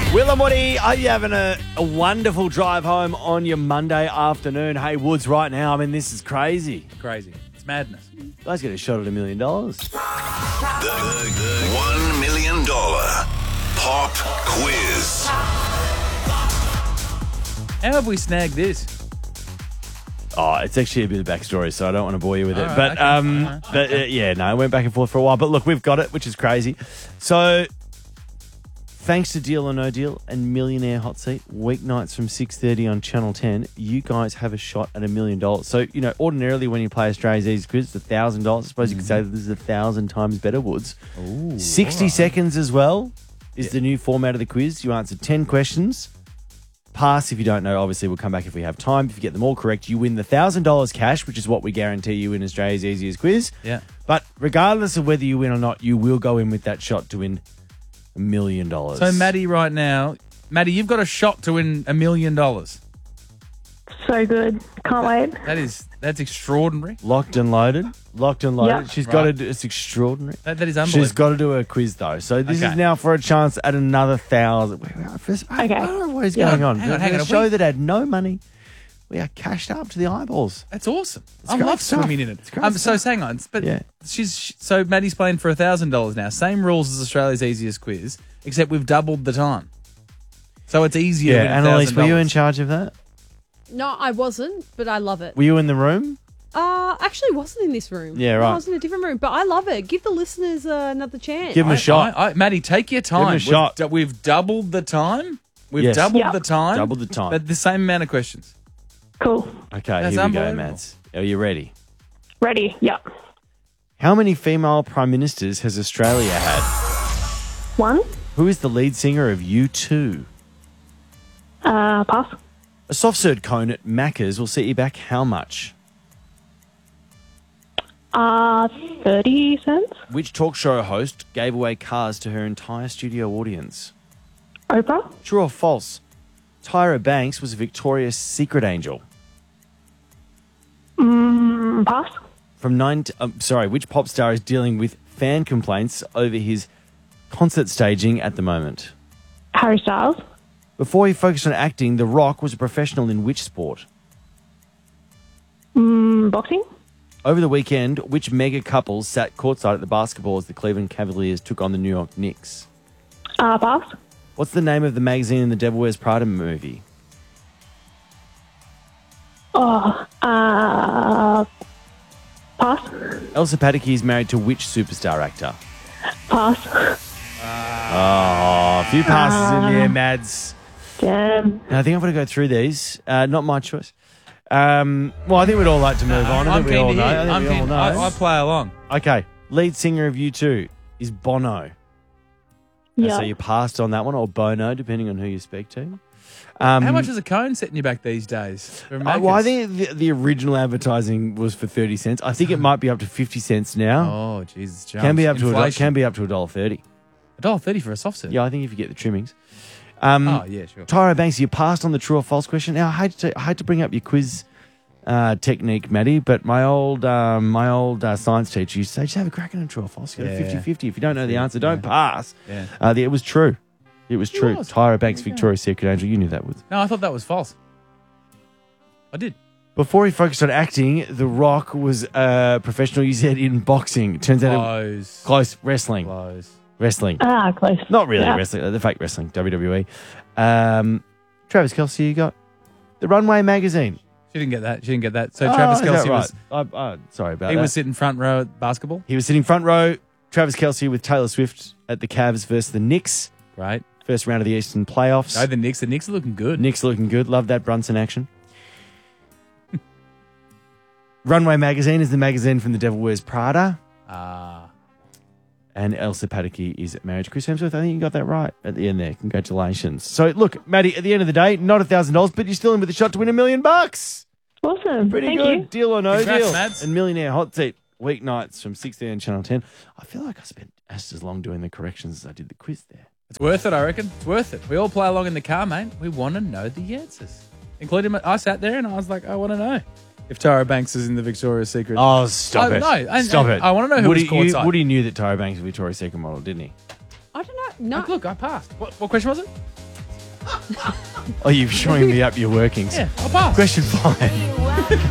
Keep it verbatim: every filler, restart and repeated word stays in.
Will and Woody, are you having a, a wonderful drive home on your Monday afternoon? Hey, Woods, right now, I mean, this is crazy. Crazy. It's madness. Guys get a shot at a million dollars. The, the one million dollar pop quiz. How have we snagged this? Oh, it's actually a bit of backstory, so I don't want to bore you with it. All right, but, okay, um, all right, but uh, yeah, no, I went back and forth for a while. But look, we've got it, which is crazy. So, thanks to Deal or No Deal and Millionaire Hot Seat, weeknights from six thirty on Channel ten, you guys have a shot at a million dollars. So, you know, ordinarily when you play Australia's Easy Quiz, it's one thousand dollars. I suppose you could say that this is a thousand times better, Woods. Ooh, sixty right. seconds as well is Yeah. the new format of the quiz. You answer ten questions. Pass if you don't know. Obviously, we'll come back if we have time. If you get them all correct, you win the one thousand dollars cash, which is what we guarantee you in Australia's Easiest Quiz. Yeah. But regardless of whether you win or not, you will go in with that shot to win a million dollars. So, Maddie, right now, Maddie, you've got a shot to win a million dollars. So good. Can't wait. That is, that's extraordinary. Locked and loaded. Locked and loaded. Yep. She's got to Right. do it's extraordinary. That, that is She's unbelievable. got to do a quiz, though. So this Okay. is now for a chance at another thousand. First, I, Okay. I don't know what is Yeah. going on. Hang on, hang on. A Have show we- that had no money. We are cashed up to the eyeballs. That's awesome. It's I great love stuff. swimming in it. It's great Um, so, stuff. hang on. But Yeah. she's so Maddie's playing for a thousand dollars now. Same rules as Australia's Easiest Quiz, except we've doubled the time. So it's easier. Yeah, to win Annalise, were you in one thousand dollars. charge of that? No, I wasn't, but I love it. Were you in the room? Uh, actually wasn't in this room. Yeah, No, right. I was in a different room, but I love it. Give the listeners uh, another chance. Give 'em a I- shot. I, I, Maddie, take your time. him a We've shot. du- We've, doubled the time. We've Yes. doubled Yep. the time. Doubled the time. But the same amount of questions. Cool. Okay, That's here we go, unbelievable. Mads. Are you ready? Ready? Yep. How many female prime ministers has Australia had? One. Who is the lead singer of U two? Uh, pass. A soft serve cone at Macca's will set you back how much? Uh, thirty cents. Which talk show host gave away cars to her entire studio audience? Oprah. True or false? Tyra Banks was a Victoria's Secret angel. Mm, pass. From nine, to, um, sorry, which pop star is dealing with fan complaints over his concert staging at the moment? Harry Styles. Before he focused on acting, The Rock was a professional in which sport? Mm, boxing. Over the weekend, which mega couple sat courtside at the basketball as the Cleveland Cavaliers took on the New York Knicks? Uh, pass. What's the name of the magazine in the Devil Wears Prada movie? Oh, uh, pass. Elsa Pataky is married to which superstar actor? Pass. Oh, a few passes in there, Mads. Damn. Now, I think I'm going to go through these. Uh, not my choice. Um, well, I think we'd all like to move on. I I'm think we keen all to know. hear. I think I'm we all keen. know. I, I play along. Okay, lead singer of U two is Bono. Yeah. So you passed on that one, or Bono, depending on who you speak to. Um, How much is a cone setting you back these days? For Uh, well, I Macca's? think the, the original advertising was for thirty cents. I think it might be up to fifty cents now. Oh, Jesus. can be up to a dollar, Inflation. can be up to a dollar thirty. a dollar thirty for a soft serve. Yeah, I think if you get the trimmings. Um, Oh, yeah, sure. Tyra Banks, you passed on the true or false question. Now, I hate to, I hate to bring up your quiz uh, technique, Maddie, but my old um, my old uh, science teacher used to say, just have a crack at a true or false. You got a Yeah. fifty-fifty. If you don't know the answer, don't pass. Yeah. Uh, the, it was true. It was true. was. Tyra Banks, Victoria's Secret Angel. You knew that was. No, I thought that was false. I did. Before he focused on acting, The Rock was a professional, you said, in boxing. Turns out it Close. close wrestling. Close. Wrestling. Ah, close. Not really Yeah. wrestling, uh, the fake wrestling, W W E. Um, Travis Kelce, you got the Runway magazine. She didn't get that. She didn't get that. So Oh, Travis is that Kelce was right? I, I, sorry about he that. was sitting front row at basketball. he was sitting front row. Travis Kelce with Taylor Swift at the Cavs versus the Knicks. Right. First round of the Eastern playoffs. No, the Knicks. The Knicks are looking good. Knicks looking good. Love that Brunson action. Runway magazine is the magazine from The Devil Wears Prada. Ah. And Elsa Pataky is married to Chris Hemsworth. I think you got that right at the end there. Congratulations. So, look, Maddie, at the end of the day, not one thousand dollars, but you're still in with a shot to win a million bucks. Awesome. Pretty Thank good. you. Deal or no Congrats, deal. Mads. And Millionaire Hot Seat, weeknights from six thirty on Channel ten. I feel like I spent just as long doing the corrections as I did the quiz there. It's worth it, I reckon. It's worth it. We all play along in the car, mate. We want to know the answers. Including, I sat there and I was like, I want to know if Tyra Banks is in the Victoria's Secret. Oh, stop Oh, it. no, and- Stop and it. I wanna know who Woody, was courtside. you, Woody knew that Tyra Banks was a Victoria's Secret model, didn't he? I don't know. No. Look, I passed. What, what question was it? Oh, you're showing the app you're working. Yeah, I'll pass. Question five.